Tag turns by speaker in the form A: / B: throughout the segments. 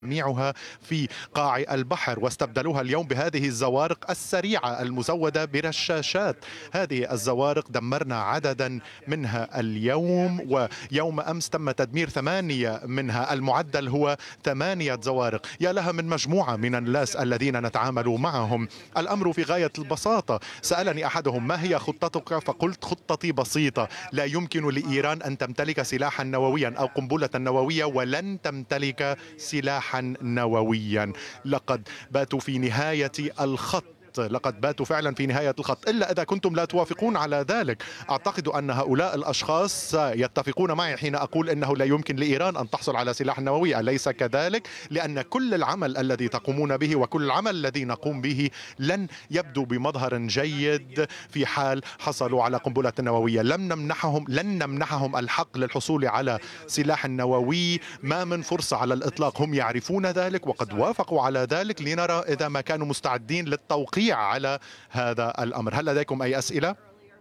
A: جميعها في قاع البحر، واستبدلوها اليوم بهذه الزوارق السريعة المزودة برشاشات. هذه الزوارق دمرنا عددا منها اليوم، ويوم أمس تم تدمير 8 منها. المعدل هو 8 زوارق. يا لها من مجموعة من الناس الذين نتعامل معهم. الأمر في غاية البساطة. سألني أحدهم: ما هي خطتك؟ فقلت: خطتي بسيطة، لا يمكن لإيران أن تمتلك سلاحا نوويا أو قنبلة نووية، ولن تمتلك سلاحا نوويا. لقد باتوا في نهاية الخط، لقد باتوا فعلا في نهاية الخط، إلا إذا كنتم لا توافقون على ذلك. أعتقد أن هؤلاء الأشخاص يتفقون معي حين أقول إنه لا يمكن لإيران أن تحصل على سلاح نووي، أليس كذلك؟ لأن كل العمل الذي تقومون به وكل العمل الذي نقوم به لن يبدو بمظهر جيد في حال حصلوا على قنبلة نووية. لن نمنحهم الحق للحصول على سلاح نووي، ما من فرصة على الإطلاق. هم يعرفون ذلك وقد وافقوا على ذلك، لنرى إذا ما كانوا مستعدين للتوقيع على هذا الأمر. هل لديكم أي أسئلة؟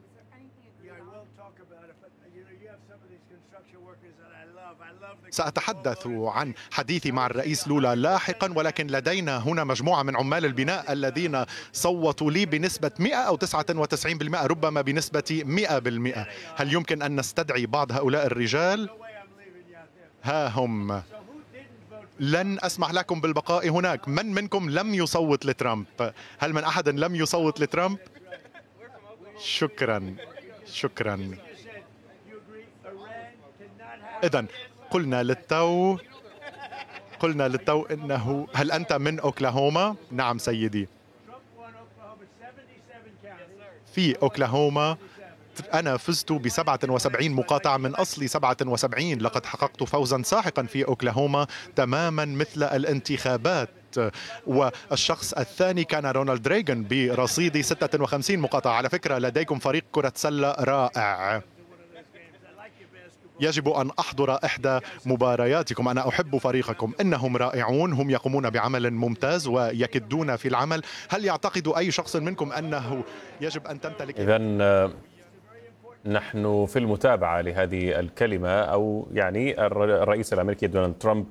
A: سأتحدث عن حديثي مع الرئيس لولا لاحقا، ولكن لدينا هنا مجموعة من عمال البناء الذين صوتوا لي بنسبة 100 أو 99%، ربما بنسبة 100%. هل يمكن أن نستدعي بعض هؤلاء الرجال؟ ها هم. لن أسمح لكم بالبقاء هناك. من منكم لم يصوت لترامب؟ هل من أحد لم يصوت لترامب؟ شكرا. إذن قلنا للتو إنه. هل أنت من أوكلاهوما؟ نعم سيدي. في أوكلاهوما أنا فزت ب77 مقاطعة من أصل 77. لقد حققت فوزا ساحقا في أوكلاهوما تماما مثل الانتخابات. والشخص الثاني كان رونالد ريغان برصيد 56 مقاطعة. على فكرة لديكم فريق كرة سلة رائع. يجب أن أحضر إحدى مبارياتكم. أنا أحب فريقكم، إنهم رائعون، هم يقومون بعمل ممتاز ويكدون في العمل. هل يعتقد أي شخص منكم أنه يجب أن تمتلك؟
B: إذن نحن في المتابعة لهذه الكلمة، أو يعني الرئيس الأمريكي دونالد ترامب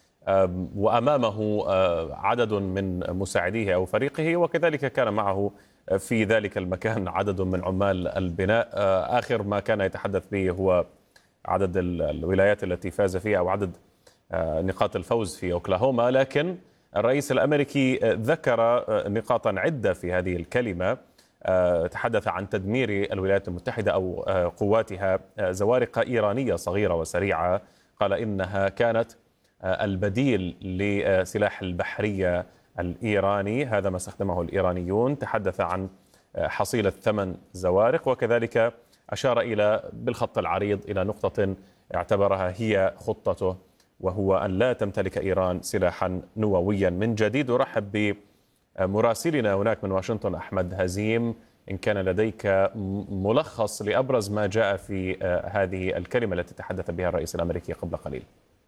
B: وأمامه عدد من مساعديه أو فريقه، وكذلك كان معه في ذلك المكان عدد من عمال البناء. آخر ما كان يتحدث به هو عدد الولايات التي فاز فيها أو عدد نقاط الفوز في أوكلاهوما، لكن الرئيس الأمريكي ذكر نقاطا عدة في هذه الكلمة. تحدث عن تدمير الولايات المتحدة أو قواتها زوارق إيرانية صغيرة وسريعة. قال إنها كانت البديل لسلاح البحرية الإيراني، هذا ما استخدمه الإيرانيون. تحدث عن حصيلة 8 زوارق، وكذلك أشار إلى بالخط العريض إلى نقطة اعتبرها هي خطته، وهو أن لا تمتلك إيران سلاحا نوويا. من جديد أرحب بمراسلنا هناك من واشنطن أحمد هزيم، إن كان لديك ملخص لأبرز ما جاء في هذه الكلمة التي تحدث بها الرئيس الأمريكي قبل قليل.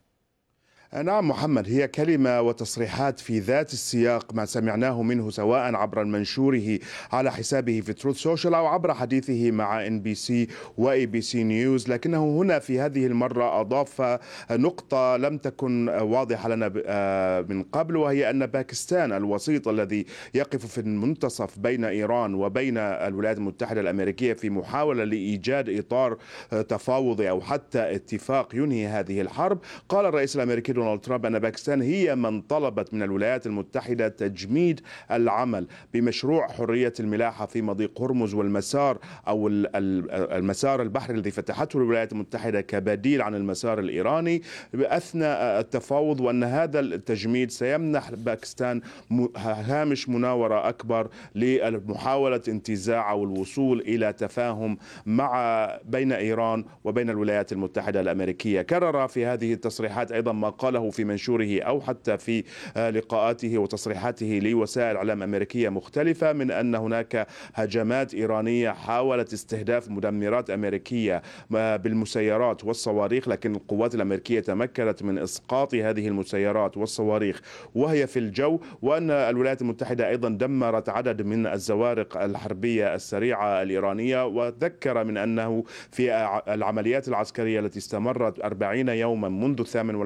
C: نعم محمد، هي كلمة وتصريحات في ذات السياق ما سمعناه منه، سواء عبر منشوره على حسابه في تروث سوشيال أو عبر حديثه مع NBC وABC نيوز. لكنه هنا في هذه المرة أضاف نقطة لم تكن واضحة لنا من قبل، وهي أن باكستان الوسيط الذي يقف في المنتصف بين إيران وبين الولايات المتحدة الأمريكية في محاولة لإيجاد إطار تفاوضي أو حتى اتفاق ينهي هذه الحرب. قال الرئيس الأمريكي دونالد ترامب أن باكستان هي من طلبت من الولايات المتحدة تجميد العمل بمشروع حرية الملاحة في مضيق هرمز، والمسار أو المسار البحري الذي فتحته الولايات المتحدة كبديل عن المسار الإيراني أثناء التفاوض، وأن هذا التجميد سيمنح باكستان هامش مناورة أكبر لمحاولة انتزاع أو الوصول إلى تفاهم بين إيران وبين الولايات المتحدة الأمريكية. كرر في هذه التصريحات أيضا ما قاله في منشوره أو حتى في لقاءاته وتصريحاته لوسائل إعلام أمريكية مختلفة، من أن هناك هجمات إيرانية حاولت استهداف مدمرات أمريكية بالمسيرات والصواريخ، لكن القوات الأمريكية تمكنت من إسقاط هذه المسيرات والصواريخ وهي في الجو، وأن الولايات المتحدة أيضا دمرت عدد من الزوارق الحربية السريعة الإيرانية. وذكر من أنه في العمليات العسكرية التي استمرت 40 يوما منذ 28 من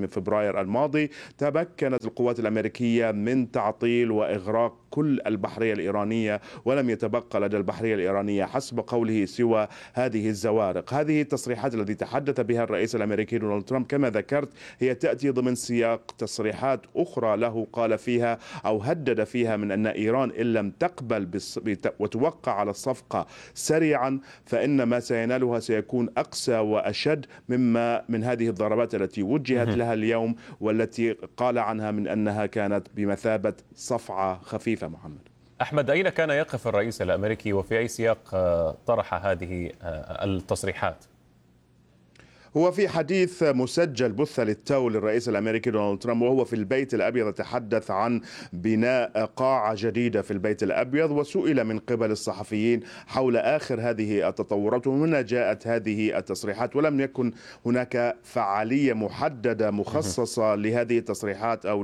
C: فبراير الماضي تمكنت القوات الأمريكية من تعطيل وإغراق كل البحرية الإيرانية، ولم يتبقى لدى البحرية الإيرانية حسب قوله سوى هذه الزوارق. هذه التصريحات التي تحدث بها الرئيس الأمريكي دونالد ترامب كما ذكرت هي تأتي ضمن سياق تصريحات أخرى له قال فيها أو هدد فيها من أن إيران إن لم تقبل وتوقع على الصفقة سريعا فإن ما سينالها سيكون أقسى وأشد من هذه الضربات التي وجهت لها اليوم، والتي قال عنها من أنها كانت بمثابة صفعة خفيفة. محمد
B: أحمد، أين كان يقف الرئيس الأمريكي وفي أي سياق طرح هذه التصريحات؟
C: هو في حديث مسجل بث للتو للرئيس الأمريكي دونالد ترامب وهو في البيت الأبيض تحدث عن بناء قاعة جديدة في البيت الأبيض، وسئل من قبل الصحفيين حول آخر هذه التطورات ومن هنا جاءت هذه التصريحات، ولم يكن هناك فعالية محددة مخصصة لهذه التصريحات أو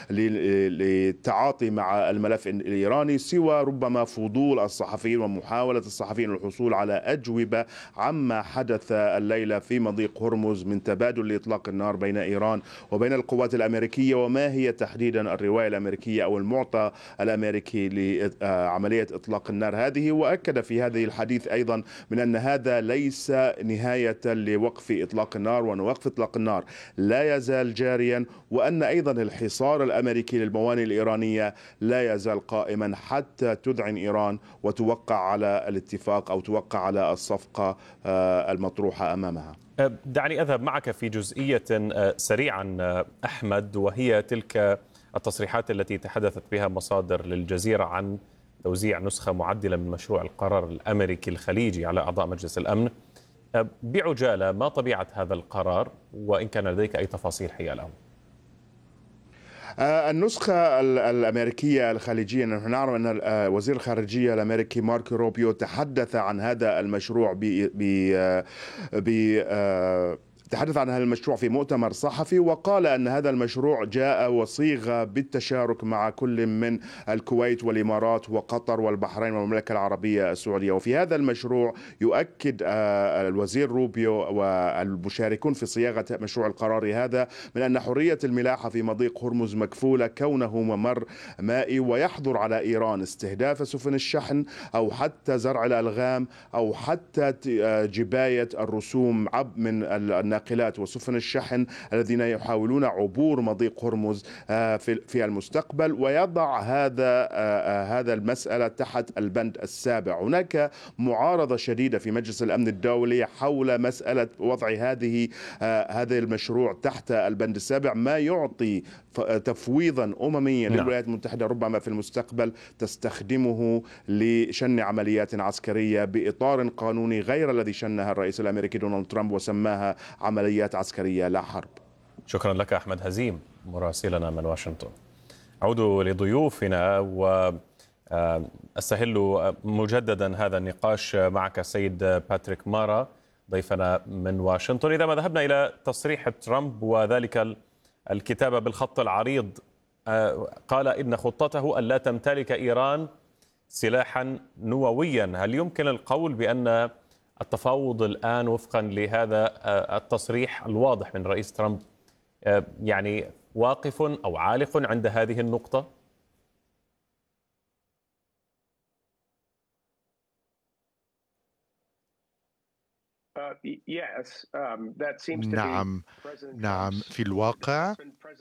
C: للتعاطي مع الملف الإيراني سوى ربما فضول الصحفيين ومحاولة الصحفيين الحصول على أجوبة عما حدث الليلة في مضيق هرمز من تبادل لإطلاق النار بين إيران وبين القوات الأمريكية، وما هي تحديدا الرواية الأمريكية أو المعطى الأمريكي لعملية إطلاق النار هذه. وأكد في هذه الحديث أيضا من أن هذا ليس نهاية لوقف إطلاق النار، وأن وقف إطلاق النار لا يزال جاريا، وأن أيضا الحصار الأمريكي للموانئ الإيرانية لا يزال قائما حتى تذعن إيران وتوقع على الاتفاق أو توقع على الصفقة المطروحة أمامها.
B: دعني أذهب معك في جزئية سريعا أحمد، وهي تلك التصريحات التي تحدثت بها مصادر للجزيرة عن توزيع نسخة معدلة من مشروع القرار الأمريكي الخليجي على أعضاء مجلس الأمن. بعجالة، ما طبيعة هذا القرار وإن كان لديك أي تفاصيل حياله؟
C: النسخة الأمريكية الخليجية، نحن نعلم أن وزير الخارجية الأمريكي ماركو روبيو تحدث عن هذا المشروع تحدث عن هذا المشروع في مؤتمر صحفي، وقال أن هذا المشروع جاء وصيغ بالتشارك مع كل من الكويت والإمارات وقطر والبحرين والمملكة العربية السعودية. وفي هذا المشروع يؤكد الوزير روبيو والمشاركون في صياغة مشروع القرار هذا من أن حرية الملاحة في مضيق هرمز مكفولة كونه ممر مائي، ويحظر على إيران استهداف سفن الشحن أو حتى زرع الألغام أو حتى جباية الرسوم من الناقلات وسفن الشحن الذين يحاولون عبور مضيق هرمز في المستقبل، ويضع هذا المسألة تحت البند السابع. هناك معارضة شديدة في مجلس الأمن الدولي حول مسألة وضع هذا المشروع تحت البند السابع، ما يعطي تفويضا أمميا للولايات المتحدة ربما في المستقبل تستخدمه لشن عمليات عسكرية بإطار قانوني غير الذي شنها الرئيس الأمريكي دونالد ترامب وسماها عمليات عسكرية لا حرب.
B: شكرا لك أحمد هزيم مراسلنا من واشنطن. أعود لضيوفنا وأستهل مجددا هذا النقاش معك السيد باتريك مارا ضيفنا من واشنطن. إذا ما ذهبنا إلى تصريح ترامب وذلك الكتابة بالخط العريض، قال إن خطته أن لا تمتلك إيران سلاحا نوويا. هل يمكن القول بأن التفاوض الآن وفقا لهذا التصريح الواضح من رئيس ترامب يعني واقف أو عالق عند هذه النقطة؟
A: نعم، في الواقع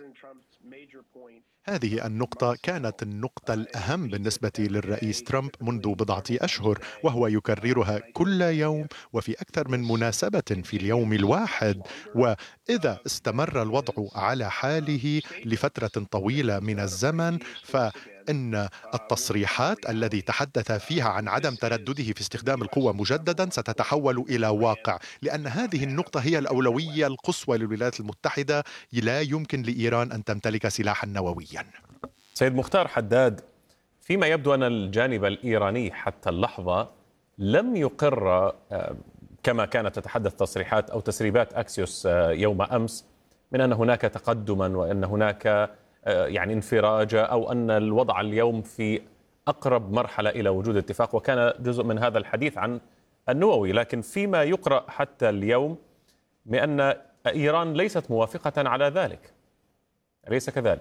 A: هذه النقطة كانت النقطة الأهم بالنسبة للرئيس ترامب منذ بضعة أشهر، وهو يكررها كل يوم وفي أكثر من مناسبة في اليوم الواحد. وإذا استمر الوضع على حاله لفترة طويلة من الزمن فإن التصريحات التي تحدث فيها عن عدم تردده في استخدام القوة مجددا ستتحول إلى واقع، لأن هذه النقطة هي الأولوية القصوى للولايات المتحدة. لا يمكن لإيران أن تمتلك سلاحا نوويا.
B: سيد مختار حداد، فيما يبدو أن الجانب الإيراني حتى اللحظة لم يقر كما كانت تتحدث تصريحات أو تسريبات أكسيوس يوم أمس من أن هناك تقدما وأن هناك يعني انفراج أو أن الوضع اليوم في أقرب مرحلة إلى وجود اتفاق، وكان جزء من هذا الحديث عن النووي. لكن فيما يقرأ حتى اليوم بأن إيران ليست موافقة على ذلك، أليس كذلك؟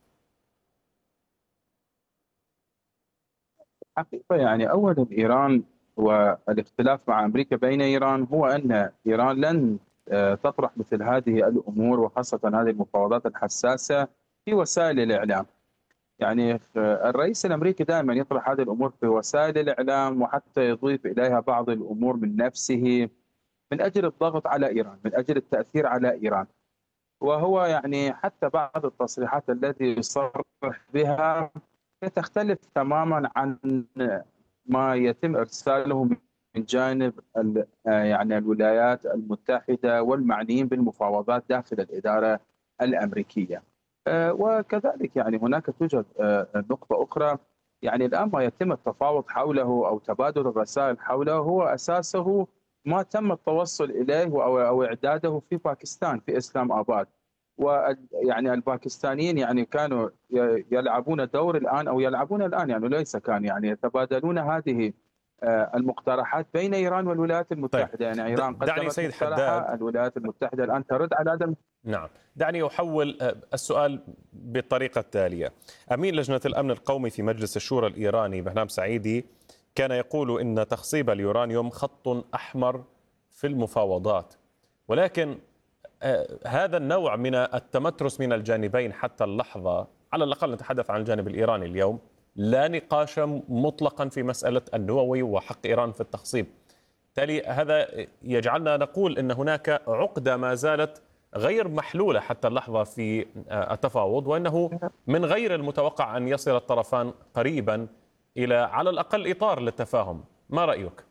D: حقيقة يعني أولا إيران والاختلاف مع أمريكا بين إيران هو أن إيران لن تطرح مثل هذه الأمور وخاصة هذه المفاوضات الحساسة في وسائل الإعلام. يعني الرئيس الأمريكي دائما يطرح هذه الأمور في وسائل الإعلام وحتى يضيف إليها بعض الأمور من نفسه من أجل الضغط على إيران، من أجل التأثير على إيران. وهو يعني حتى بعض التصريحات التي يصرح بها تختلف تماما عن ما يتم إرساله من جانب يعني الولايات المتحدة والمعنيين بالمفاوضات داخل الإدارة الأمريكية. وكذلك يعني هناك توجد نقطة أخرى، يعني الآن ما يتم التفاوض حوله أو تبادل الرسائل حوله هو أساسه ما تم التوصل إليه أو إعداده في باكستان في إسلام آباد. ويعني الباكستانيين يعني كانوا يلعبون دور الآن أو يلعبون الآن، يعني ليس كان يعني يتبادلون هذه المقترحات بين إيران والولايات
B: طيب،
D: المتحدة. يعني إيران
B: دعني
D: قدمت
B: سيد
D: مقترحة،
B: حداد.
D: الولايات المتحدة الآن ترد على هذا.
B: نعم، دعني أحول السؤال بالطريقة التالية. أمين لجنة الأمن القومي في مجلس الشورى الإيراني بهنام سعيدي كان يقول إن تخصيب اليورانيوم خط أحمر في المفاوضات، ولكن هذا النوع من التمترس من الجانبين حتى اللحظة، على الأقل نتحدث عن الجانب الإيراني اليوم، لا نقاش مطلقا في مسألة النووي وحق إيران في التخصيب. بالتالي هذا يجعلنا نقول أن هناك عقدة ما زالت غير محلولة حتى اللحظة في التفاوض، وأنه من غير المتوقع أن يصل الطرفان قريبا إلى على الأقل إطار للتفاهم. ما رأيك؟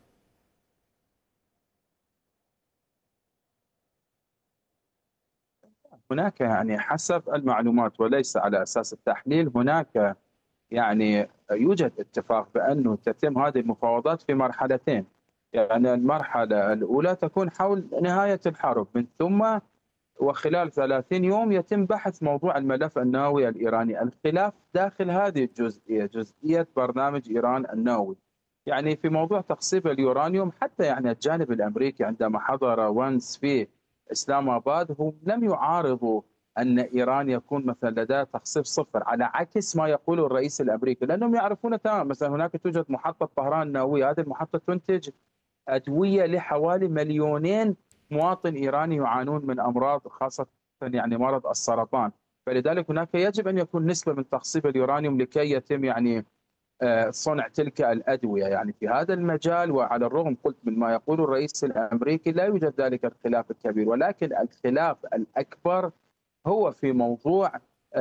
D: هناك يعني حسب المعلومات وليس على أساس التحليل، هناك يعني يوجد اتفاق بأنه تتم هذه المفاوضات في مرحلتين. يعني المرحلة الأولى تكون حول نهاية الحرب، من ثم وخلال 30 يوم يتم بحث موضوع الملف النووي الإيراني. الخلاف داخل هذه الجزئية، جزئية برنامج إيران النووي. يعني في موضوع تخصيب اليورانيوم، حتى يعني الجانب الأمريكي عندما حضر وانس في إسلام آباد هم لم يعارضوا أن إيران يكون مثلا لديها تخصيب صفر، على عكس ما يقوله الرئيس الأمريكي، لأنهم يعرفون تماما. مثلا هناك توجد محطة طهران النووية، هذه المحطة تنتج أدوية لحوالي 2,000,000 مواطن إيراني يعانون من أمراض، خاصة يعني مرض السرطان. فلذلك هناك يجب أن يكون نسبة من تخصيب اليورانيوم لكي يتم يعني صنع تلك الأدوية يعني في هذا المجال. وعلى الرغم قلت من ما يقول الرئيس الأمريكي لا يوجد ذلك الخلاف الكبير، ولكن الخلاف الأكبر هو في موضوع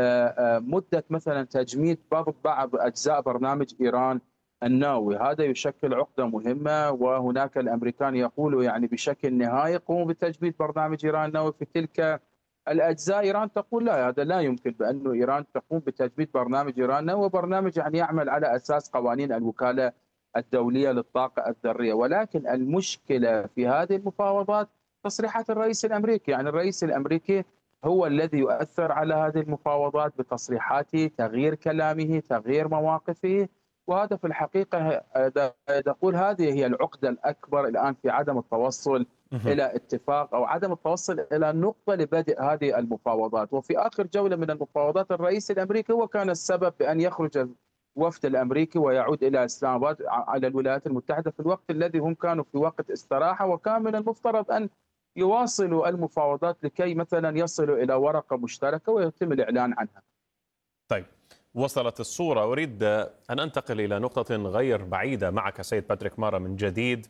D: مدة مثلا تجميد بعض أجزاء برنامج إيران النووي. هذا يشكل عقدة مهمة، وهناك الأمريكان يقولوا يعني بشكل نهائي قوموا بتجميد برنامج إيران النووي في تلك الأجزاء. إيران تقول لا، هذا لا يمكن، بأنه إيران تقوم بتجميد برنامج إيران النووي، برنامج يعني يعمل على أساس قوانين الوكالة الدولية للطاقة الذرية. ولكن المشكلة في هذه المفاوضات تصريحات الرئيس الأمريكي. يعني الرئيس الأمريكي هو الذي يؤثر على هذه المفاوضات بتصريحاته، تغيير كلامه، تغيير مواقفه. وهذا في الحقيقة نقول هذه هي العقدة الأكبر الآن في عدم التوصل إلى اتفاق أو عدم التوصل إلى نقطة لبدء هذه المفاوضات. وفي آخر جولة من المفاوضات الرئيس الأمريكي هو كان السبب بأن يخرج الوفد الأمريكي ويعود إلى إسلام آباد على الولايات المتحدة في الوقت الذي هم كانوا في وقت استراحة، وكان من المفترض أن يواصلوا المفاوضات لكي مثلا يصلوا إلى ورقة مشتركة ويتم الإعلان عنها.
B: طيب، وصلت الصورة. أريد أن أنتقل إلى نقطة غير بعيدة معك سيد باتريك مارا من جديد،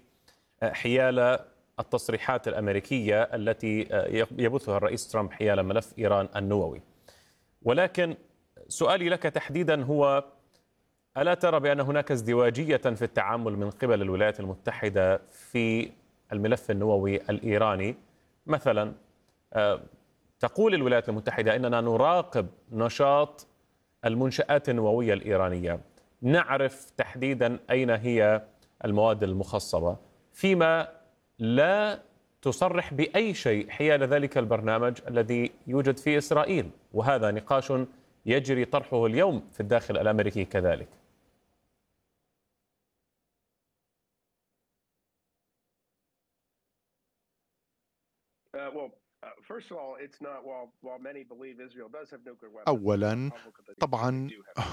B: حيال التصريحات الأمريكية التي يبثها الرئيس ترامب حيال ملف إيران النووي. ولكن سؤالي لك تحديدا هو: ألا ترى بأن هناك ازدواجية في التعامل من قبل الولايات المتحدة في الملف النووي الإيراني؟ مثلا تقول الولايات المتحدة إننا نراقب نشاط المنشآت النووية الإيرانية، نعرف تحديدا أين هي المواد المخصبة، فيما لا تصرح بأي شيء حيال ذلك البرنامج الذي يوجد في إسرائيل. وهذا نقاش يجري طرحه اليوم في الداخل الأمريكي كذلك.
A: أولا، طبعا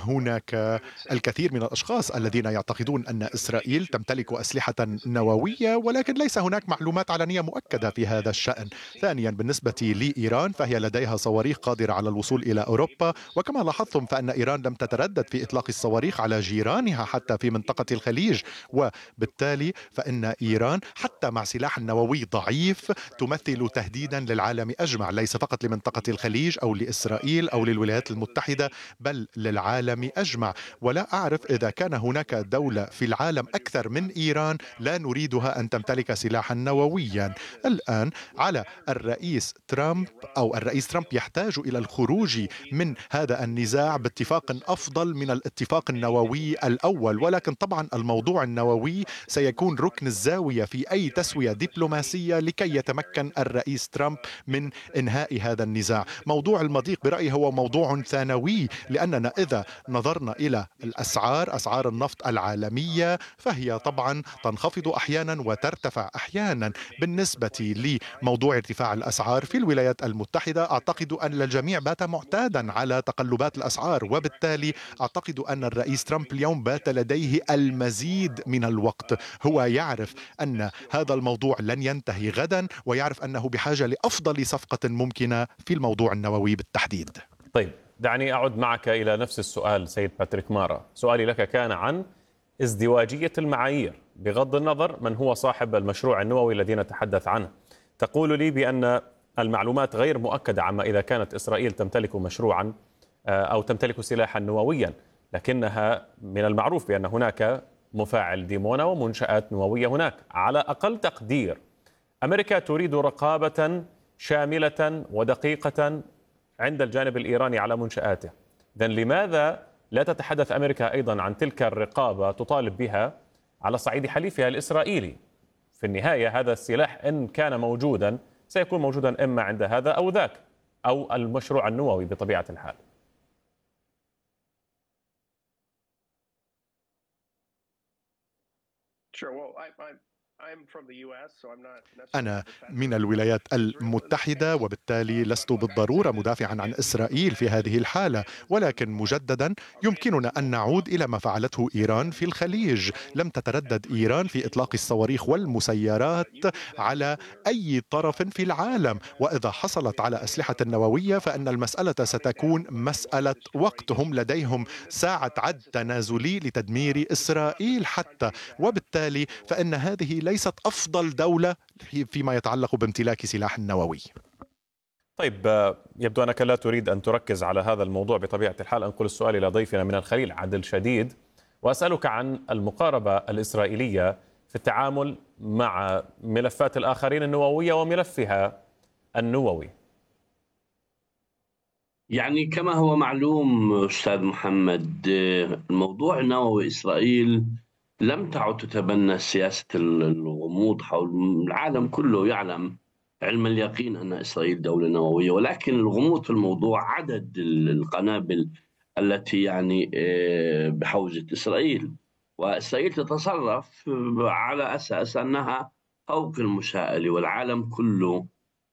A: هناك الكثير من الأشخاص الذين يعتقدون أن إسرائيل تمتلك أسلحة نووية، ولكن ليس هناك معلومات علنية مؤكدة في هذا الشأن. ثانيا، بالنسبة لإيران فهي لديها صواريخ قادرة على الوصول إلى أوروبا، وكما لاحظتم فإن إيران لم تتردد في إطلاق الصواريخ على جيرانها حتى في منطقة الخليج، وبالتالي فإن إيران حتى مع سلاح نووي ضعيف تمثل تهديدا للعالم أجمع، ليس فقط لمنطقة الخليج أو لإسرائيل أو للولايات المتحدة، بل للعالم أجمع. ولا أعرف إذا كان هناك دولة في العالم أكثر من إيران لا نريدها أن تمتلك سلاحا نوويا. الآن على الرئيس ترامب أو الرئيس ترامب يحتاج إلى الخروج من هذا النزاع باتفاق أفضل من الاتفاق النووي الأول، ولكن طبعا الموضوع النووي سيكون ركن الزاوية في أي تسوية دبلوماسية لكي يتمكن الرئيس ترامب من إنهاء هذا النزاع. موضوع المضيق برأيي هو موضوع ثانوي، لأننا إذا نظرنا إلى أسعار النفط العالمية فهي طبعا تنخفض أحيانا وترتفع أحيانا. بالنسبة لموضوع ارتفاع الأسعار في الولايات المتحدة، أعتقد أن الجميع بات معتادا على تقلبات الأسعار، وبالتالي أعتقد أن الرئيس ترامب اليوم بات لديه المزيد من الوقت. هو يعرف أن هذا الموضوع لن ينتهي غدا، ويعرف أنه بحاجة لأفضل صفقة ممكنة في الموضوع النووي بالتحديد.
B: طيب، دعني أعود معك إلى نفس السؤال سيد باتريك مارا. سؤالي لك كان عن ازدواجية المعايير بغض النظر من هو صاحب المشروع النووي الذي نتحدث عنه. تقول لي بأن المعلومات غير مؤكدة عما إذا كانت إسرائيل تمتلك مشروعا أو تمتلك سلاحا نوويا، لكنها من المعروف بأن هناك مفاعل ديمونا ومنشآت نووية هناك. على أقل تقدير أمريكا تريد رقابة شاملة ودقيقة عند الجانب الإيراني على منشآته. إذن لماذا لا تتحدث أمريكا أيضا عن تلك الرقابة تطالب بها على صعيد حليفها الإسرائيلي؟ في النهاية هذا السلاح إن كان موجودا سيكون موجودا إما عند هذا أو ذاك أو المشروع النووي بطبيعة الحال.
A: أنا من الولايات المتحدة، وبالتالي لست بالضرورة مدافعا عن إسرائيل في هذه الحالة، ولكن مجددا يمكننا أن نعود إلى ما فعلته إيران في الخليج. لم تتردد إيران في إطلاق الصواريخ والمسيرات على أي طرف في العالم، وإذا حصلت على أسلحة نووية فإن المسألة ستكون مسألة وقت. هم لديهم ساعة عد تنازلي لتدمير إسرائيل حتى، وبالتالي فإن هذه ليست أفضل دولة فيما يتعلق بامتلاك سلاح نووي.
B: طيب، يبدو أنك لا تريد أن تركز على هذا الموضوع بطبيعة الحال. أنقل السؤال إلى ضيفنا من الخليل عادل شديد، وأسألك عن المقاربة الإسرائيلية في التعامل مع ملفات الآخرين النووية وملفها النووي.
E: يعني كما هو معلوم أستاذ محمد، الموضوع النووي إسرائيل لم تعد تتبنى سياسة الغموض حول العالم كله. يعلم علم اليقين أن إسرائيل دولة نووية، ولكن الغموض في الموضوع عدد القنابل التي يعني بحوزة إسرائيل، وإسرائيل تتصرف على أساس أنها فوق المساءلة، والعالم كله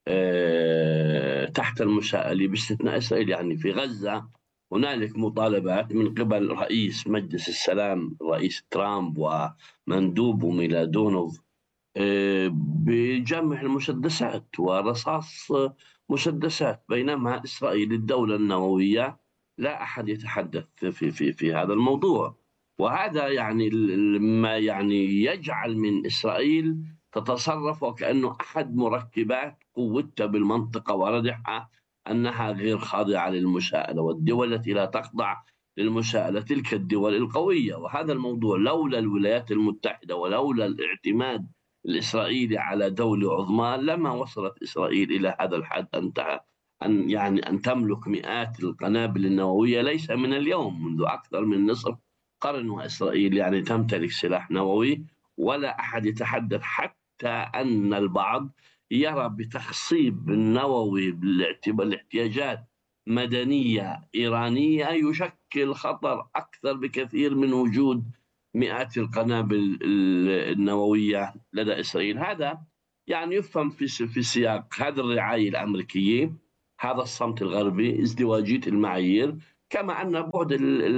E: تحت المساءلة باستثناء إسرائيل. يعني في غزة هنالك مطالبات من قبل رئيس مجلس السلام الرئيس ترامب ومندوبه ميلادونوف بجمع المسدسات ورصاص مسدسات، بينما إسرائيل الدولة النووية لا أحد يتحدث في هذا الموضوع. وهذا يعني ما يعني يجعل من إسرائيل تتصرف وكأنه أحد مركبات قوتها بالمنطقة وردعها أنها غير خاضعة للمساءلة، والدول التي لا تخضع للمساءلة تلك الدول القوية. وهذا الموضوع لولا الولايات المتحدة ولولا الاعتماد الإسرائيلي على دولة عظمى لما وصلت إسرائيل إلى هذا الحد أن تملك مئات القنابل النووية. ليس من اليوم، منذ أكثر من نصف قرن وإسرائيل يعني تمتلك سلاح نووي، ولا أحد يتحدث، حتى أن البعض يرى بتخصيب النووي بالاحتياجات مدنية إيرانية يشكل خطر أكثر بكثير من وجود مئات القنابل النووية لدى إسرائيل. هذا يعني يفهم في سياق هذه الرعاية الأمريكية، هذا الصمت الغربي، ازدواجية المعايير، كما أن بعد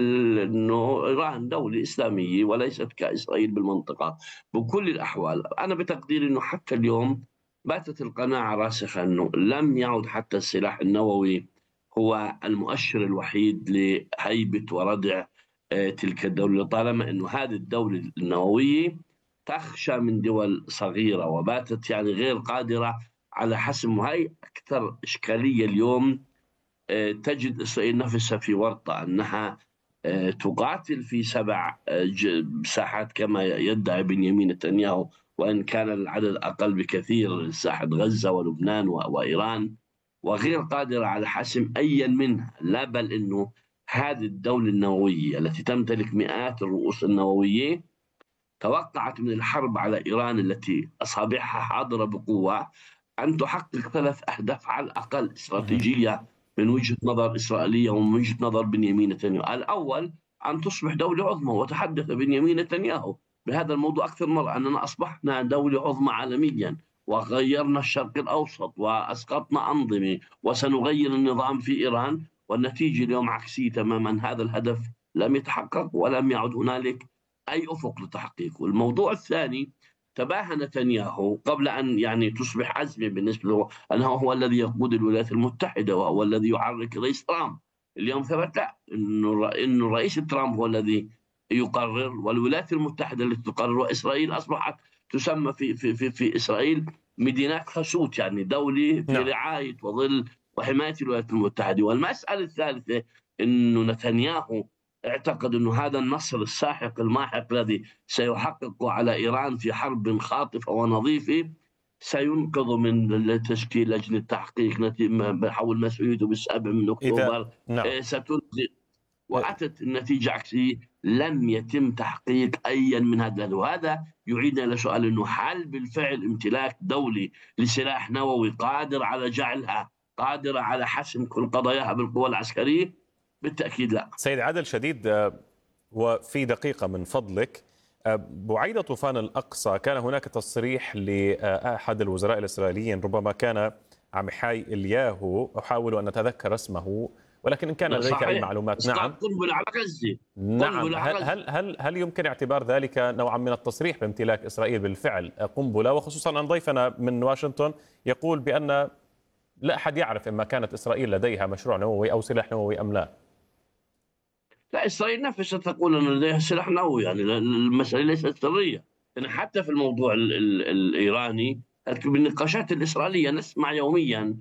E: أنه إيران دولة إسلامية وليست كإسرائيل بالمنطقة بكل الأحوال. أنا بتقديري أنه حتى اليوم باتت القناعة راسخة أنه لم يعد حتى السلاح النووي هو المؤشر الوحيد لهيبة وردع تلك الدولة، طالما أنه هذه الدولة النووية تخشى من دول صغيرة وباتت يعني غير قادرة على حسم. وهي أكثر إشكالية اليوم، تجد إسرائيل نفسها في ورطة أنها تقاتل في 7 ساحات كما يدعي بنيامين نتنياهو، وإن كان العدد أقل بكثير، ساحة غزة ولبنان وإيران، وغير قادرة على حسم أي منها. لا بل أنه هذه الدولة النووية التي تمتلك مئات الرؤوس النووية توقعت من الحرب على إيران التي أصابعها حاضرة بقوة أن تحقق 3 أهداف على الأقل استراتيجية من وجهة نظر إسرائيلية ومن وجهة نظر بنيامين نتنياهو. الأول أن تصبح دولة عظمى، وتحدث بنيامين نتنياهو بهذا الموضوع أكثر مرة، أننا أصبحنا دولة عظمى عالميا وغيرنا الشرق الأوسط وأسقطنا أنظمة وسنغير النظام في إيران، والنتيجة اليوم عكسية تماما. هذا الهدف لم يتحقق ولم يعد هنالك أي أفق لتحقيقه. الموضوع الثاني، تباهى نتنياهو قبل أن يعني تصبح أزمة بالنسبة له أنه هو الذي يقود الولايات المتحدة وهو الذي يحرك رئيس ترامب. اليوم ثبت لا، إنه رئيس ترامب هو الذي يقرر والولايات المتحدة التي تقرر، وإسرائيل أصبحت تسمى في إسرائيل مدينة خسوت، يعني دولة في رعاية وظل وحماية الولايات المتحدة. والمسألة الثالثة أنه نتنياهو اعتقد أن هذا النصر الساحق الماحق الذي سيحققه على إيران في حرب خاطفة ونظيفة سينقذ من تشكيل لجنة تحقيق حول مسؤوليته ب7 من أكتوبر. ستنزل، وأتت النتيجة عكسية، لم يتم تحقيق أي من هذا. وهذا يعيدنا إلى سؤال أنه هل بالفعل امتلاك دولي لسلاح نووي قادر على جعلها قادرة على حسم كل قضاياها بالقوى العسكرية؟ بالتأكيد لا.
B: سيد عادل شديد، وفي دقيقة من فضلك، بعيد طوفان الأقصى كان هناك تصريح لأحد الوزراء الإسرائيليين، ربما كان عميحاي إلياهو، أحاول أن أتذكر اسمه، ولكن إن كان لديك أي معلومات. نعم،
E: قنبلة على غزة.
B: نعم، هل يمكن اعتبار ذلك نوعا من التصريح بامتلاك إسرائيل بالفعل قنبلة، وخصوصا أن ضيفنا من واشنطن يقول بأن لا أحد يعرف إما كانت إسرائيل لديها مشروع نووي أو سلاح نووي أم لا؟
E: لا، إسرائيل نفسها تقول أن لديها سلاح نووي، يعني المسألة ليست سرية. يعني حتى في الموضوع الإيراني بالنقاشات الإسرائيلية نسمع يوميا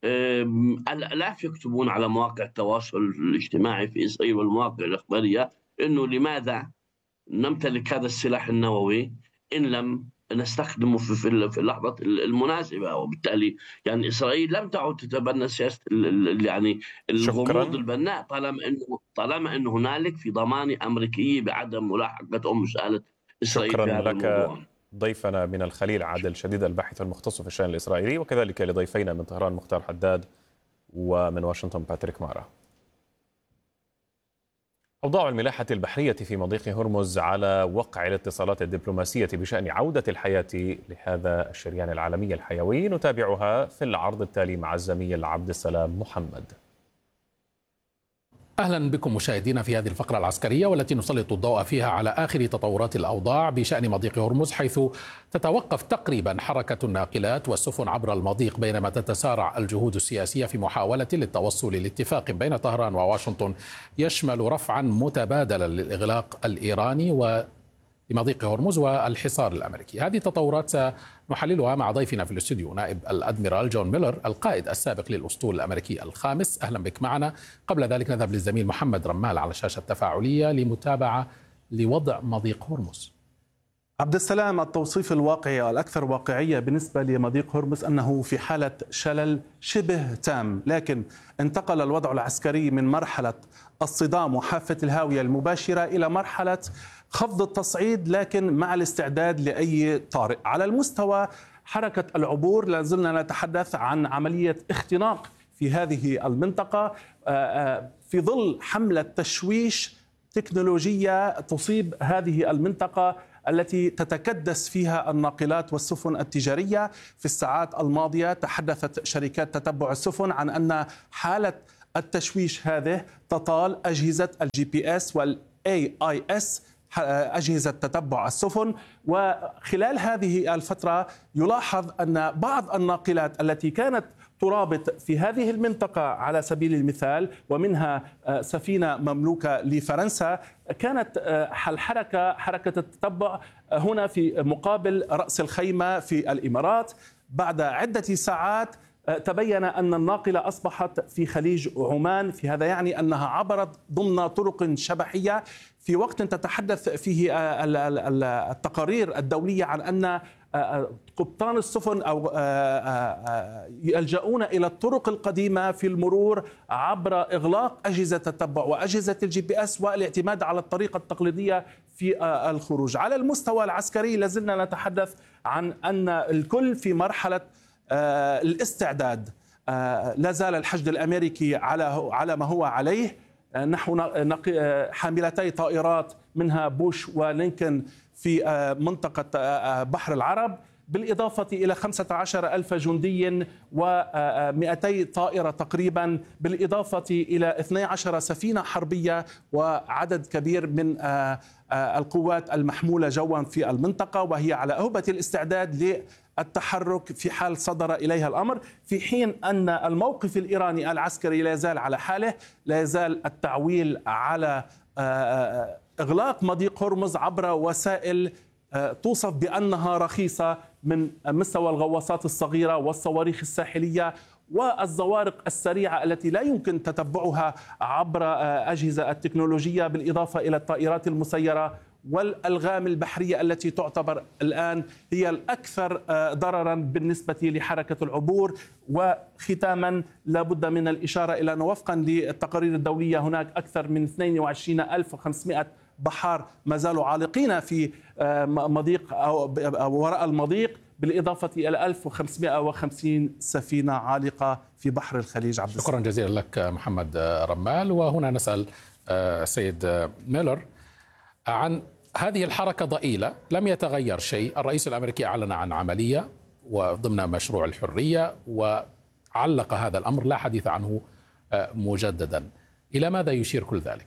E: الآلاف يكتبون على مواقع التواصل الاجتماعي في إسرائيل والمواقع الإخبارية أنه لماذا نمتلك هذا السلاح النووي إن لم نستخدمه في اللحظة المناسبة. وبالتالي يعني إسرائيل لم تعد تتبنى سياسة يعني الغموض البناء، طالما أنه هنالك في ضمانة أمريكية بعدم ملاحقة مسألة إسرائيل.
B: شكرا لك ضيفنا من الخليل عادل شديد، الباحث المختص في الشأن الإسرائيلي، وكذلك لضيفينا من طهران مختار حداد ومن واشنطن باتريك مارا. أوضاع الملاحة البحرية في مضيق هرمز على وقع الاتصالات الدبلوماسية بشأن عودة الحياة لهذا الشريان العالمي الحيوي، نتابعها في العرض التالي مع الزميل عبد السلام محمد.
F: أهلا بكم مشاهدينا في هذه الفقرة العسكرية، والتي نسلط الضوء فيها على آخر تطورات الأوضاع بشأن مضيق هرمز، حيث تتوقف تقريبا حركة الناقلات والسفن عبر المضيق، بينما تتسارع الجهود السياسية في محاولة للتوصل لاتفاق بين طهران وواشنطن يشمل رفعا متبادلا للإغلاق الإيراني لمضيق هرمز والحصار الأمريكي. هذه التطورات سنحللها مع ضيفنا في الاستوديو نائب الأدميرال جون ميلر، القائد السابق للأسطول الأمريكي الخامس. أهلا بك معنا. قبل ذلك نذهب للزميل محمد رمال على الشاشة التفاعلية لمتابعة لوضع مضيق هرمز.
G: عبد السلام، التوصيف الواقعي والأكثر واقعية بالنسبة لمضيق هرمز أنه في حالة شلل شبه تام، لكن انتقل الوضع العسكري من مرحلة الصدام وحافة الهاوية المباشرة إلى مرحلة خفض التصعيد، لكن مع الاستعداد لأي طارئ. على المستوى حركة العبور لازلنا نتحدث عن عملية اختناق في هذه المنطقة في ظل حملة تشويش تكنولوجية تصيب هذه المنطقة التي تتكدس فيها الناقلات والسفن التجارية. في الساعات الماضية تحدثت شركات تتبع السفن عن أن حالة التشويش هذه تطال أجهزة الGPS والAIS، أجهزة تتبع السفن. وخلال هذه الفترة يلاحظ أن بعض الناقلات التي كانت ترابط في هذه المنطقة على سبيل المثال، ومنها سفينة مملوكة لفرنسا، كانت حركة التتبع هنا في مقابل رأس الخيمة في الإمارات. بعد عدة ساعات تبين أن الناقلة أصبحت في خليج عمان، في هذا يعني أنها عبرت ضمن طرق شبحية في وقت تتحدث فيه التقارير الدولية عن أن قبطان السفن أو يلجؤون إلى الطرق القديمة في المرور عبر إغلاق أجهزة التتبع وأجهزة الGPS والاعتماد على الطريقة التقليدية في الخروج. على المستوى العسكري لازلنا نتحدث عن أن الكل في مرحلة الاستعداد. لا زال الحشد الأمريكي على ما هو عليه، نحو حاملتي طائرات منها بوش ولينكن في منطقة بحر العرب، بالإضافة إلى 15,000 جندي و200 طائرة تقريبا، بالإضافة إلى 12 سفينة حربية وعدد كبير من القوات المحمولة جوا في المنطقة، وهي على أهبة الاستعداد للتحرك في حال صدر إليها الأمر، في حين أن الموقف الإيراني العسكري لا يزال على حاله. لا يزال التعويل على إغلاق مضيق هرمز عبر وسائل توصف بأنها رخيصة، من مستوى الغواصات الصغيرة والصواريخ الساحلية والزوارق السريعة التي لا يمكن تتبعها عبر أجهزة التكنولوجية، بالإضافة إلى الطائرات المسيرة والألغام البحرية التي تعتبر الآن هي الأكثر ضررا بالنسبة لحركة العبور. وختاما لابد من الإشارة إلى أنه وفقا للتقارير الدولية هناك أكثر من 22,500 بحار ما زالوا عالقين في مضيق أو وراء المضيق، بالإضافة إلى 1550 سفينة عالقة في بحر الخليج.
F: شكرا جزيلا لك محمد رمال. وهنا نسأل السيد ميلر عن هذه الحركة ضئيلة، لم يتغير شيء. الرئيس الأمريكي أعلن عن عملية وضمن مشروع الحرية وعلق هذا الأمر، لا حديث عنه مجددا. إلى ماذا يشير كل ذلك؟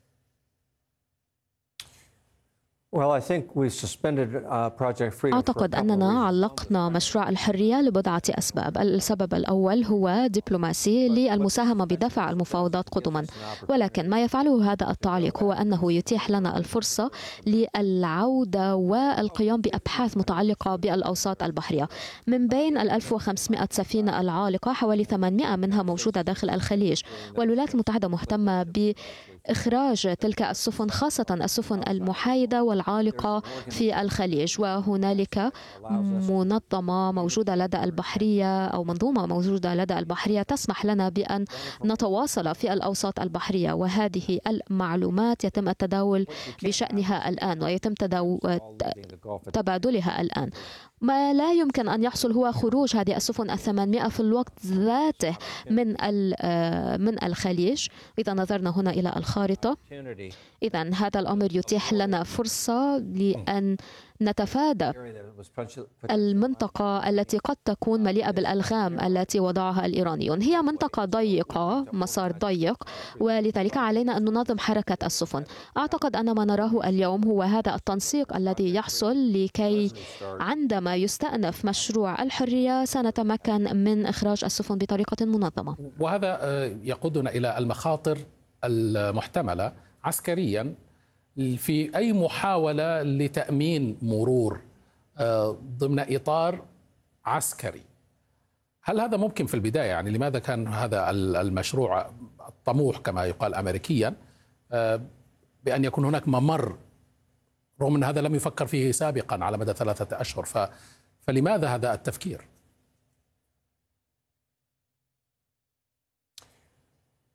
H: أعتقد أننا علقنا مشروع الحرية لبضعة أسباب. السبب الأول هو دبلوماسي للمساهمة بدفع المفاوضات قدما، ولكن ما يفعله هذا التعليق هو أنه يتيح لنا الفرصة للعودة والقيام بأبحاث متعلقة بالأوساط البحرية. من بين 1500 سفينة العالقة حوالي 800 منها موجودة داخل الخليج، والولايات المتحدة مهتمة بإخراج تلك السفن، خاصة السفن المحايدة والعالقة في الخليج. وهنالك منظمة موجودة لدى البحرية أو منظومة موجودة لدى البحرية تسمح لنا بأن نتواصل في الأوساط البحرية، وهذه المعلومات يتم التداول بشأنها الآن ويتم تبادلها الآن. ما لا يمكن أن يحصل هو خروج هذه السفن 800 في الوقت ذاته من الخليج. إذا نظرنا هنا إلى الخارطة، إذا هذا الأمر يتيح لنا فرصة لأن نتفادى المنطقة التي قد تكون مليئة بالألغام التي وضعها الإيرانيون. هي منطقة ضيقة، مسار ضيق، ولذلك علينا أن ننظم حركة السفن. أعتقد أن ما نراه اليوم هو هذا التنسيق الذي يحصل لكي عندما يستأنف مشروع الحرية سنتمكن من إخراج السفن بطريقة منظمة.
F: وهذا يقودنا إلى المخاطر المحتملة عسكريا في أي محاولة لتأمين مرور ضمن إطار عسكري. هل هذا ممكن في البداية؟ يعني لماذا كان هذا المشروع الطموح كما يقال أمريكيا بأن يكون هناك ممر، رغم أن هذا لم يفكر فيه سابقا على مدى 3 أشهر، فلماذا هذا التفكير؟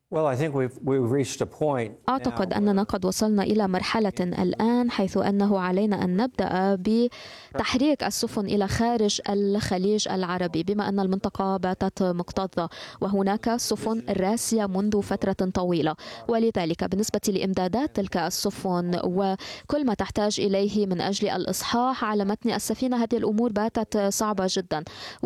H: أعتقد أننا قد وصلنا إلى مرحلة الآن حيث أنه علينا أن نبدأ بتحريك السفن إلى خارج الخليج العربي، بما أن المنطقة باتت مكتظة وهناك سفن راسية منذ فترة طويلة، ولذلك بالنسبة لإمدادات تلك السفن وكل ما تحتاج إليه من أجل الإصحاح على متن السفينة، هذه الأمور باتت صعبة جدا،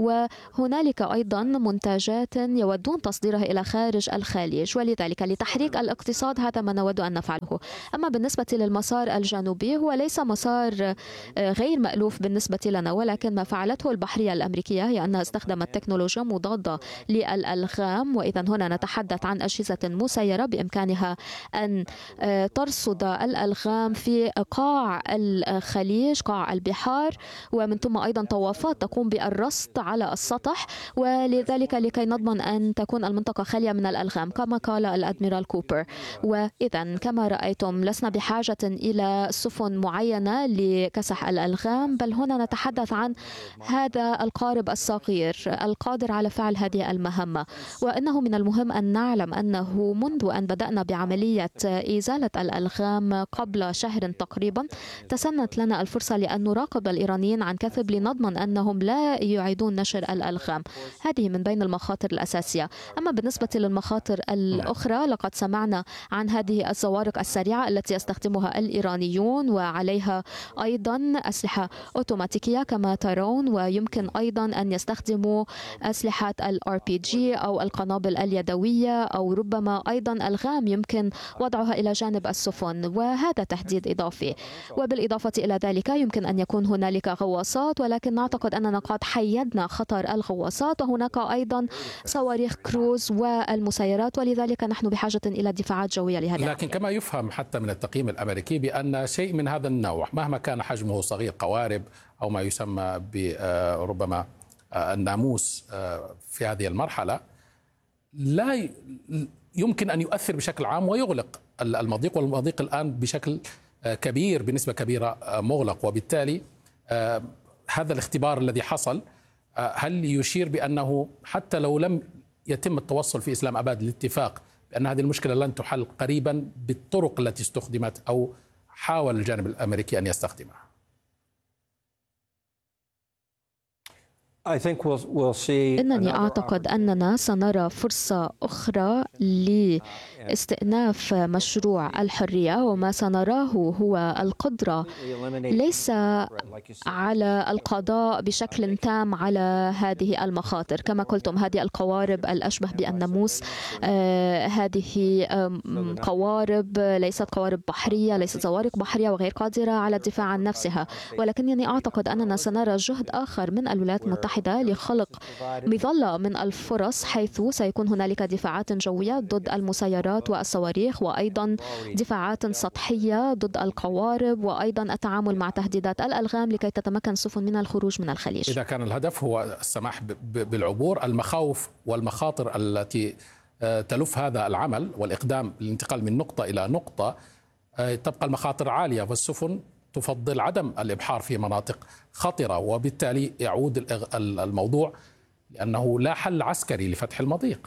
H: وهنالك أيضا منتجات يودون تصديرها إلى خارج الخليج، ولذلك لتحريك الاقتصاد هذا ما نود أن نفعله. أما بالنسبة للمسار الجنوبي هو ليس مسار غير مألوف بالنسبة لنا، ولكن ما فعلته البحرية الأمريكية هي أنها استخدمت تكنولوجيا مضادة للألغام، وإذا هنا نتحدث عن أجهزة مسيرة بإمكانها أن ترصد الألغام في قاع الخليج، قاع البحار، ومن ثم أيضا طوافات تقوم بالرصد على السطح، ولذلك لكي نضمن أن تكون المنطقة خالية من الألغام كما قال الأدميرال كوبر. وإذا كما رأيتم لسنا بحاجة إلى سفن معينة لكسح الألغام، بل هنا نتحدث عن هذا القارب الصغير القادر على فعل هذه المهمة. وإنه من المهم أن نعلم أنه منذ أن بدأنا بعملية إزالة الألغام قبل شهر تقريبا تسنت لنا الفرصة لأن نراقب الإيرانيين عن كثب لنضمن أنهم لا يعيدون نشر الألغام. هذه من بين المخاطر الأساسية. أما بالنسبة للمخاطر الأخرى لقد سمعنا عن هذه الزوارق السريعة التي يستخدمها الإيرانيون، وعليها أيضا أسلحة أوتوماتيكية كما ترون، ويمكن أيضا أن يستخدموا أسلحة الRPG أو القنابل اليدوية، أو ربما أيضا ألغام يمكن وضعها إلى جانب السفن، وهذا تهديد إضافي. وبالإضافة إلى ذلك يمكن أن يكون هنالك غواصات، ولكن نعتقد أننا قد حيدنا خطر الغواصات، وهناك أيضا صواريخ كروز والمسيرات، ولذلك نحن بحاجة إلى دفاعات جوية لهذا.
F: لكن كما يفهم حتى من التقييم الأمريكي بأن شيء من هذا النوع مهما كان حجمه صغير، قوارب أو ما يسمى بربما الناموس في هذه المرحلة، لا يمكن أن يؤثر بشكل عام ويغلق المضيق، والمضيق الآن بشكل كبير بنسبة كبيرة مغلق. وبالتالي هذا الاختبار الذي حصل هل يشير بأنه حتى لو لم يتم التوصل في إسلام أباد للاتفاق بأن هذه المشكلة لن تحل قريبا بالطرق التي استخدمت أو حاول الجانب الأمريكي أن يستخدمها؟
H: إنني أعتقد أننا سنرى فرصة أخرى لاستئناف مشروع الحرية، وما سنراه هو القدرة ليس على القضاء بشكل تام على هذه المخاطر. كما قلتم هذه القوارب الأشبه بالناموس، هذه قوارب ليست قوارب بحرية، ليست زوارق بحرية وغير قادرة على الدفاع عن نفسها، ولكنني أعتقد أننا سنرى جهد آخر من الولايات المتحدة لخلق مظلة من الفرص، حيث سيكون هنالك دفاعات جوية ضد المسيرات والصواريخ، وأيضا دفاعات سطحية ضد القوارب، وأيضا التعامل مع تهديدات الألغام لكي تتمكن السفن من الخروج من الخليج.
F: إذا كان الهدف هو السماح بالعبور، المخاوف والمخاطر التي تلف هذا العمل والإقدام للانتقال من نقطة إلى نقطة تبقى المخاطر عالية، والسفن تفضل عدم الإبحار في مناطق خطرة، وبالتالي يعود الموضوع لأنه لا حل عسكري لفتح المضيق.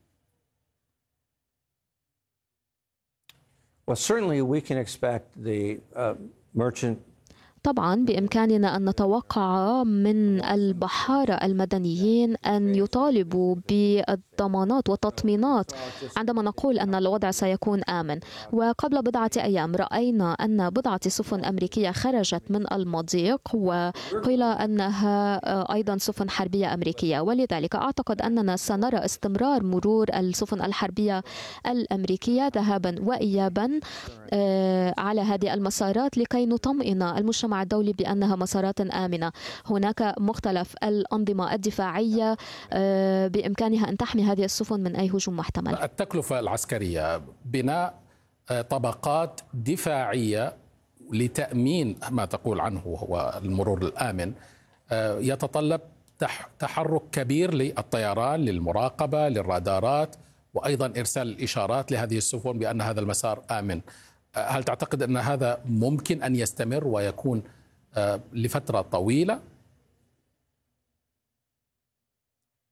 H: طبعا بإمكاننا أن نتوقع من البحارة المدنيين أن يطالبوا بالضمانات والتطمينات عندما نقول أن الوضع سيكون آمن. وقبل بضعة أيام رأينا أن بضعة سفن أمريكية خرجت من المضيق، وقيل أنها أيضا سفن حربية أمريكية، ولذلك أعتقد أننا سنرى استمرار مرور السفن الحربية الأمريكية ذهابا وإيابا على هذه المسارات لكي نطمئن المجتمع الدولي بأنها مسارات آمنة. هناك مختلف الأنظمة الدفاعية بإمكانها أن تحمي هذه السفن من أي هجوم محتمل.
F: التكلفة العسكرية، بناء طبقات دفاعية لتأمين ما تقول عنه هو المرور الآمن، يتطلب تحرك كبير للطيران، للمراقبة، للرادارات، وأيضا إرسال الإشارات لهذه السفن بأن هذا المسار آمن. هل تعتقد أن هذا ممكن أن يستمر ويكون لفترة طويلة؟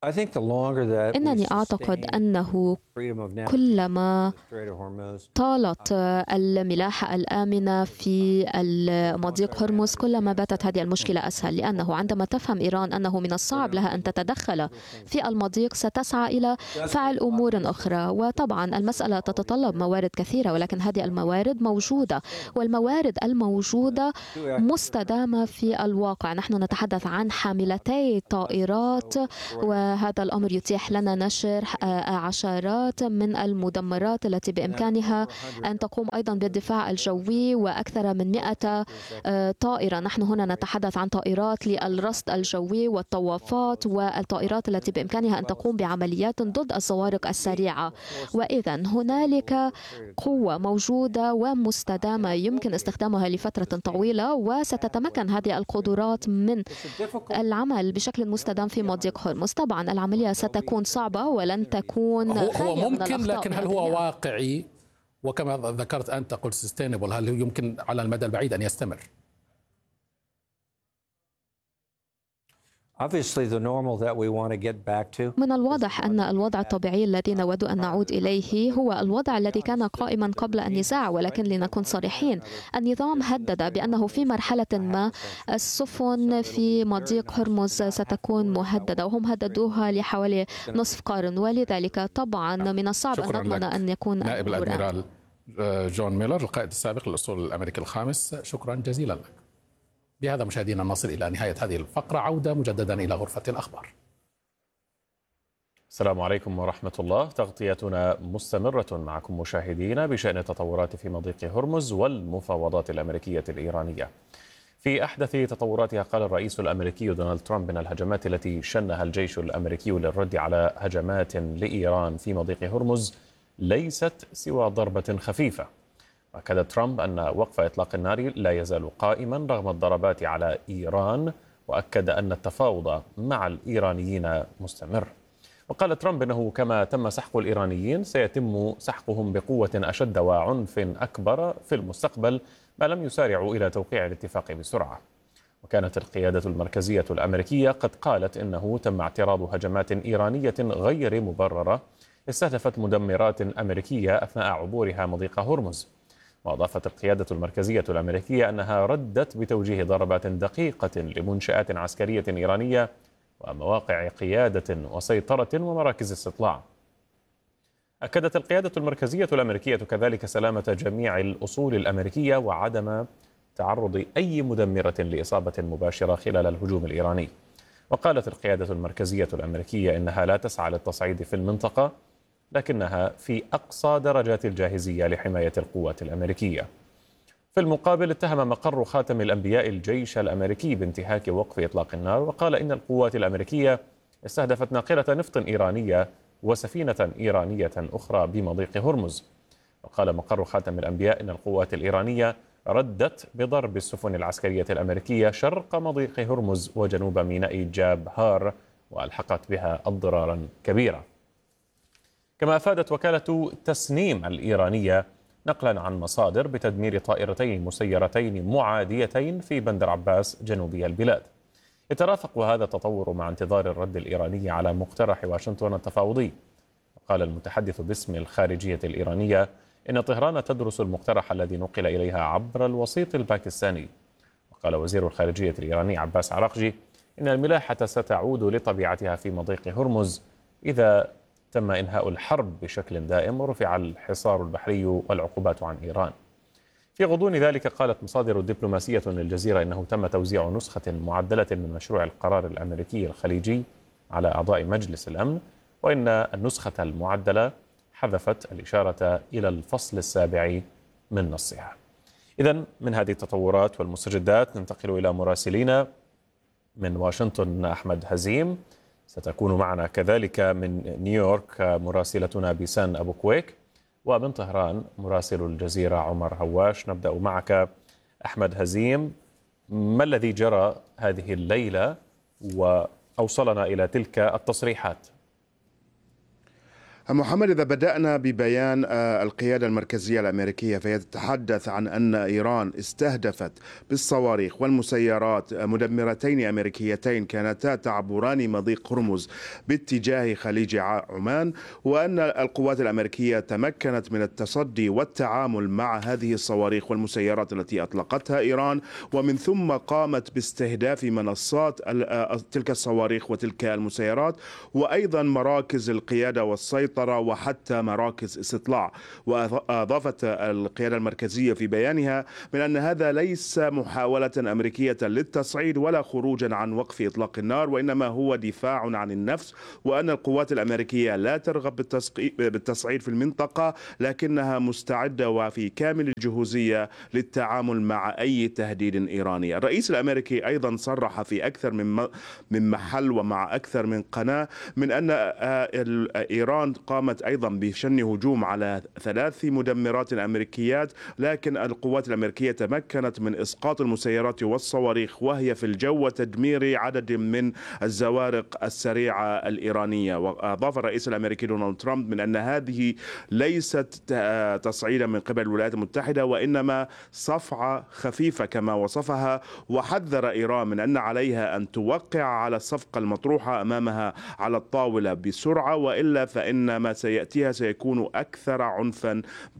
H: إنني أعتقد أنه كلما طالت الملاحة الآمنة في مضيق هرمز كلما باتت هذه المشكلة أسهل، لأنه عندما تفهم إيران أنه من الصعب لها أن تتدخل في المضيق ستسعى إلى فعل أمور أخرى. وطبعا المسألة تتطلب موارد كثيرة، ولكن هذه الموارد موجودة، والموارد الموجودة مستدامة في الواقع. نحن نتحدث عن حاملتي طائرات، وهذا الأمر يتيح لنا نشر عشرات من المدمرات التي بإمكانها أن تقوم أيضا بالدفاع الجوي، وأكثر من 100 طائرة. نحن هنا نتحدث عن طائرات للرصد الجوي والطوافات، والطائرات التي بإمكانها أن تقوم بعمليات ضد الزوارق السريعة. وإذا هنالك قوة موجودة ومستدامة يمكن استخدامها لفترة طويلة، وستتمكن هذه القدرات من العمل بشكل مستدام في مضيق هرمز. طبعا العملية ستكون صعبة ولن تكون
F: هو ممكن، لكن هل هو واقعي؟ وكما ذكرت أنت قلت sustainable، هل يمكن على المدى البعيد أن يستمر؟
H: من الواضح أن الوضع الطبيعي الذي نود أن نعود إليه هو الوضع الذي كان قائما قبل النزاع، ولكن لنكون صريحين، النظام هدد بأنه في مرحلة ما السفن في مضيق هرمز ستكون مهددة، وهم هددوها لحوالي نصف قرن، ولذلك طبعا من الصعب أن نضمن أن يكون
F: نائب الأدميرال جون ميلر القائد السابق للأسطول الأمريكي الخامس، شكرا جزيلا لك. بهذا مشاهدينا نصل إلى نهاية هذه الفقرة. عودة مجددا إلى غرفة الأخبار.
B: السلام عليكم ورحمة الله. تغطيتنا مستمرة معكم مشاهدينا بشأن التطورات في مضيق هرمز والمفاوضات الأمريكية الإيرانية. في أحدث تطوراتها قال الرئيس الأمريكي دونالد ترامب أن الهجمات التي شنها الجيش الأمريكي للرد على هجمات لإيران في مضيق هرمز ليست سوى ضربة خفيفة. أكد ترامب أن وقف إطلاق النار لا يزال قائما رغم الضربات على إيران، وأكد أن التفاوض مع الإيرانيين مستمر. وقال ترامب أنه كما تم سحق الإيرانيين سيتم سحقهم بقوة أشد وعنف أكبر في المستقبل ما لم يسارعوا إلى توقيع الاتفاق بسرعة. وكانت القيادة المركزية الأمريكية قد قالت إنه تم اعتراض هجمات إيرانية غير مبررة استهدفت مدمرات أمريكية أثناء عبورها مضيق هرمز. وأضافت القيادة المركزية الأمريكية أنها ردت بتوجيه ضربات دقيقة لمنشآت عسكرية إيرانية ومواقع قيادة وسيطرة ومراكز استطلاع. أكدت القيادة المركزية الأمريكية كذلك سلامة جميع الأصول الأمريكية وعدم تعرض أي مدمرة لإصابة مباشرة خلال الهجوم الإيراني. وقالت القيادة المركزية الأمريكية إنها لا تسعى للتصعيد في المنطقة، لكنها في أقصى درجات الجاهزية لحماية القوات الأمريكية. في المقابل اتهم مقر خاتم الأنبياء الجيش الأمريكي بانتهاك وقف إطلاق النار، وقال إن القوات الأمريكية استهدفت ناقلة نفط إيرانية وسفينة إيرانية أخرى بمضيق هرمز. وقال مقر خاتم الأنبياء إن القوات الإيرانية ردت بضرب السفن العسكرية الأمريكية شرق مضيق هرمز وجنوب ميناء جاب هار، وألحقت بها أضرارا كبيرة. كما أفادت وكالة تسنيم الإيرانية نقلا عن مصادر بتدمير طائرتين مسيرتين معاديتين في بندر عباس جنوبي البلاد. يترافق هذا التطور مع انتظار الرد الإيراني على مقترح واشنطن التفاوضي. وقال المتحدث باسم الخارجية الإيرانية إن طهران تدرس المقترح الذي نقل إليها عبر الوسيط الباكستاني. وقال وزير الخارجية الإيراني عباس عراقجي إن الملاحة ستعود لطبيعتها في مضيق هرمز إذا تم إنهاء الحرب بشكل دائم ورفع الحصار البحري والعقوبات عن إيران. في غضون ذلك قالت مصادر دبلوماسية للجزيرة إنه تم توزيع نسخة معدلة من مشروع القرار الأمريكي الخليجي على أعضاء مجلس الأمن، وإن النسخة المعدلة حذفت الإشارة إلى الفصل السابع من نصها. إذن من هذه التطورات والمستجدات ننتقل إلى مراسلينا من واشنطن أحمد هزيم. ستكون معنا كذلك من نيويورك مراسلتنا بيسان أبو كويك، ومن طهران مراسل الجزيرة عمر هواش. نبدأ معك أحمد هزيم، ما الذي جرى هذه الليلة وأوصلنا إلى تلك التصريحات؟
C: محمد، إذا بدأنا ببيان القيادة المركزية الأمريكية، فهي تتحدث عن أن إيران استهدفت بالصواريخ والمسيرات مدمرتين أمريكيتين كانتا تعبران مضيق هرمز باتجاه خليج عمان، وأن القوات الأمريكية تمكنت من التصدي والتعامل مع هذه الصواريخ والمسيرات التي أطلقتها إيران، ومن ثم قامت باستهداف منصات تلك الصواريخ وتلك المسيرات، وأيضا مراكز القيادة والسيطرة وحتى مراكز استطلاع. وأضافت القيادة المركزية في بيانها من أن هذا ليس محاولة أمريكية للتصعيد ولا خروجا عن وقف إطلاق النار، وإنما هو دفاع عن النفس، وأن القوات الأمريكية لا ترغب بالتصعيد في المنطقة، لكنها مستعدة وفي كامل الجهوزية للتعامل مع أي تهديد إيراني. الرئيس الأمريكي أيضا صرح في أكثر من محل ومع أكثر من قناة من أن إيران قامت أيضا بشن هجوم على 3 مدمرات أمريكيات، لكن القوات الأمريكية تمكنت من إسقاط المسيرات والصواريخ وهي في الجو وتدمير عدد من الزوارق السريعة الإيرانية. وأضاف الرئيس الأمريكي دونالد ترامب من أن هذه ليست تصعيدا من قبل الولايات المتحدة، وإنما صفعة خفيفة كما وصفها، وحذر إيران من أن عليها أن توقع على الصفقة المطروحة أمامها على الطاولة بسرعة، وإلا فإن ما سيأتيها سيكون أكثر عنفا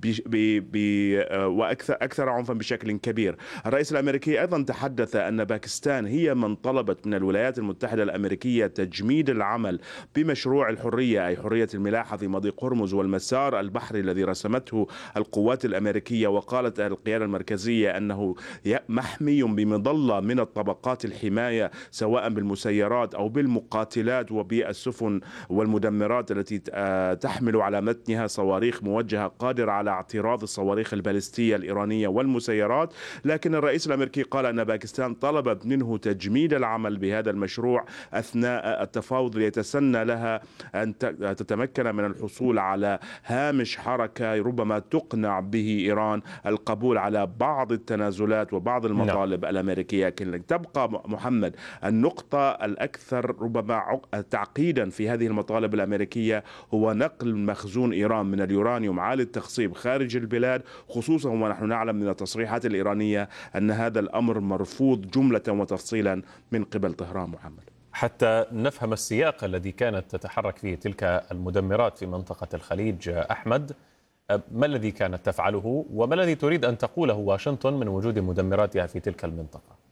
C: وأكثر عنفا بشكل كبير. الرئيس الأمريكي أيضا تحدث أن باكستان هي من طلبت من الولايات المتحدة الأمريكية تجميد العمل بمشروع الحرية، أي حرية الملاحة في مضيق هرمز والمسار البحري الذي رسمته القوات الأمريكية. وقالت القيادة المركزية أنه محمي بمظلة من الطبقات الحماية سواء بالمسيرات أو بالمقاتلات وبالسفن والمدمرات التي تحمل على متنها صواريخ موجهة قادرة على اعتراض الصواريخ البالستية الإيرانية والمسيرات. لكن الرئيس الأمريكي قال أن باكستان طلبت منه تجميد العمل بهذا المشروع أثناء التفاوض ليتسنى لها أن تتمكن من الحصول على هامش حركة ربما تقنع به إيران القبول على بعض التنازلات وبعض المطالب الأمريكية. لكن تبقى محمد النقطة الأكثر ربما تعقيدا في هذه المطالب الأمريكية هو نقل مخزون إيران من اليورانيوم عالي التخصيب خارج البلاد، خصوصا ونحن نعلم من التصريحات الإيرانية أن هذا الأمر مرفوض جملة وتفصيلا من قبل طهران. محمد،
B: حتى نفهم السياق الذي كانت تتحرك فيه تلك المدمرات في منطقة الخليج، أحمد، ما الذي كانت تفعله وما الذي تريد أن تقوله واشنطن من وجود مدمراتها في تلك المنطقة؟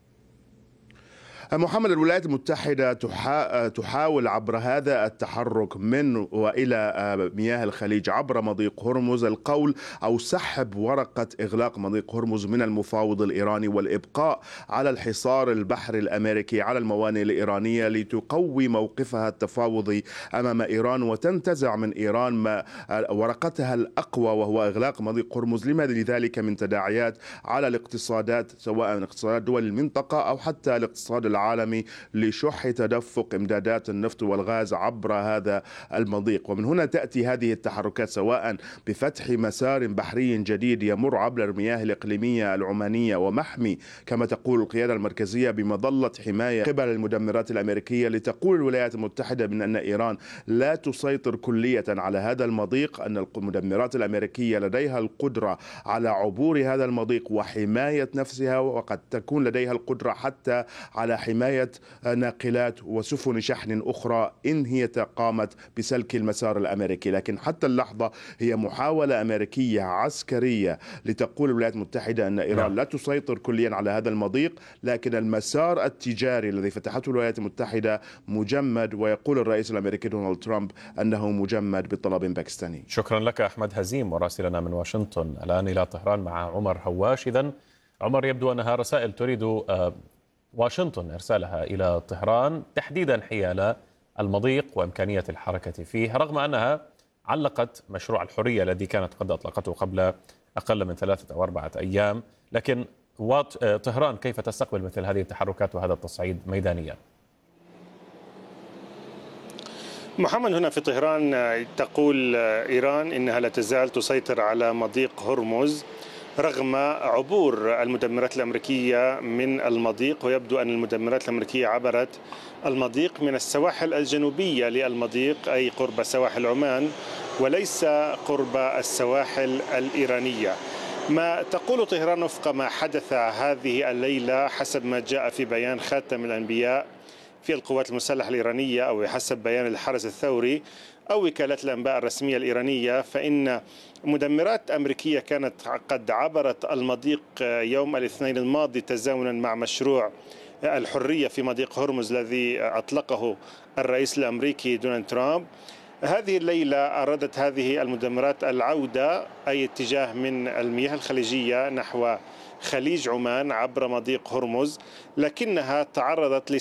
C: محمد، الولايات المتحدة تحاول عبر هذا التحرك من وإلى مياه الخليج عبر مضيق هرمز القول أو سحب ورقة إغلاق مضيق هرمز من المفاوض الإيراني والإبقاء على الحصار البحري الأمريكي على الموانئ الإيرانية لتقوي موقفها التفاوضي أمام إيران وتنتزع من إيران ورقتها الأقوى وهو إغلاق مضيق هرمز، لما لذلك من تداعيات على الاقتصادات سواء اقتصادات دول المنطقة أو حتى الاقتصاد العالمي لشح تدفق إمدادات النفط والغاز عبر هذا المضيق. ومن هنا تأتي هذه التحركات سواء بفتح مسار بحري جديد يمر عبر المياه الإقليمية العمانية ومحمي كما تقول القيادة المركزية بمظلة حماية قبل المدمرات الأمريكية، لتقول الولايات المتحدة من أن إيران لا تسيطر كلية على هذا المضيق، أن المدمرات الأمريكية لديها القدرة على عبور هذا المضيق وحماية نفسها، وقد تكون لديها القدرة حتى على حماية ناقلات وسفن شحن أخرى إن هي قامت بسلك المسار الأمريكي. لكن حتى اللحظة هي محاولة أمريكية عسكرية لتقول الولايات المتحدة أن إيران لا تسيطر كليا على هذا المضيق، لكن المسار التجاري الذي فتحته الولايات المتحدة مجمد، ويقول الرئيس الأمريكي دونالد ترامب أنه مجمد بطلب باكستاني.
B: شكرا لك أحمد هزيم مراسلنا من واشنطن. الآن إلى طهران مع عمر هواش. إذن عمر، يبدو أنها رسائل تريد واشنطن إرسالها إلى طهران تحديدا حيال المضيق وإمكانية الحركة فيه، رغم أنها علقت مشروع الحرية الذي كانت قد أطلقته قبل أقل من 3 أو 4 أيام. لكن طهران كيف تستقبل مثل هذه التحركات وهذا التصعيد ميدانيا؟
I: محمد، هنا في طهران تقول إيران إنها لا تزال تسيطر على مضيق هرمز رغم عبور المدمرات الأمريكية من المضيق، ويبدو أن المدمرات الأمريكية عبرت المضيق من السواحل الجنوبية للمضيق، أي قرب سواحل عمان وليس قرب السواحل الإيرانية. ما تقول طهران وفق ما حدث هذه الليلة حسب ما جاء في بيان خاتم الأنبياء في القوات المسلحة الإيرانية، أو حسب بيان الحرس الثوري أو وكالات الأنباء الرسمية الإيرانية، فإن مدمرات أمريكية كانت قد عبرت المضيق يوم الاثنين الماضي تزامنا مع مشروع الحرية في مضيق هرمز الذي أطلقه الرئيس الأمريكي دونالد ترامب. هذه الليلة أرادت هذه المدمرات العودة، أي اتجاه من المياه الخليجية نحو خليج عمان عبر مضيق هرمز، لكنها تعرضت